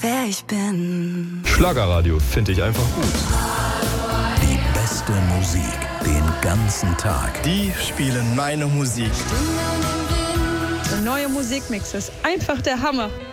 wer ich bin. Schlagerradio finde ich einfach gut. Die beste Musik den ganzen Tag. Die spielen meine Musik. Der neue Musikmix ist einfach der Hammer.